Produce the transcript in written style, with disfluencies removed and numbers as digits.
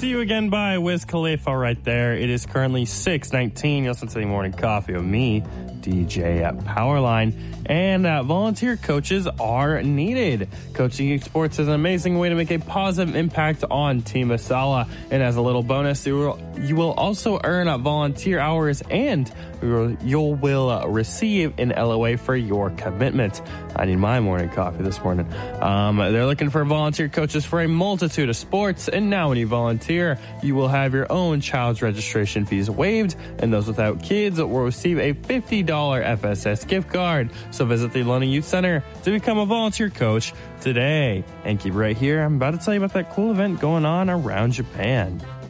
See You Again by Wiz Khalifa right there. It is currently 6:19. You'll listen to the morning coffee with me, DJ at Powerline. And volunteer coaches are needed. Coaching Youth Sports is an amazing way to make a positive impact on Team Asala. And as a little bonus, you will also earn volunteer hours and you will receive an LOA for your commitment. I need my morning coffee this morning. They're looking for volunteer coaches for a multitude of sports. And now when you volunteer, you will have your own child's registration fees waived. And those without kids will receive a $50 FSS gift card. So visit the London Youth Center to become a volunteer coach today. And keep right here. I'm about to tell you about that cool event going on around Japan.